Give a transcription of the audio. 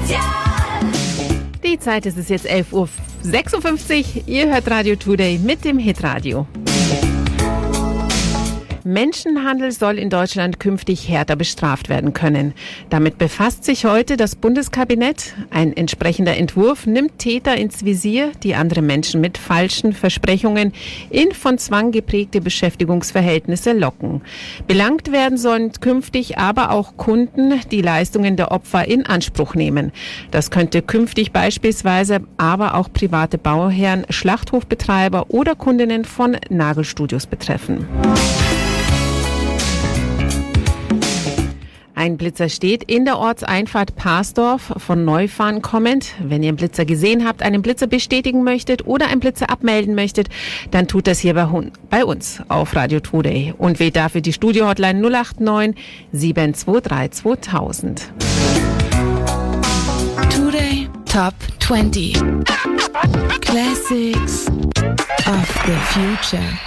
Die Zeit ist es jetzt 11.56 Uhr. Ihr hört Radio Today mit dem Hitradio. Menschenhandel soll in Deutschland künftig härter bestraft werden können. Damit befasst sich heute das Bundeskabinett. Ein entsprechender Entwurf nimmt Täter ins Visier, die andere Menschen mit falschen Versprechungen in von Zwang geprägte Beschäftigungsverhältnisse locken. Belangt werden sollen künftig aber auch Kunden, die Leistungen der Opfer in Anspruch nehmen. Das könnte künftig beispielsweise aber auch private Bauherren, Schlachthofbetreiber oder Kundinnen von Nagelstudios betreffen. Ein Blitzer steht in der Ortseinfahrt Parsdorf von Neufahren kommend. Wenn ihr einen Blitzer gesehen habt, einen Blitzer bestätigen möchtet oder einen Blitzer abmelden möchtet, dann tut das hier bei uns auf Radio Today und wählt dafür die Studio-Hotline 089 723 2000. Today Top 20 Classics of the Future.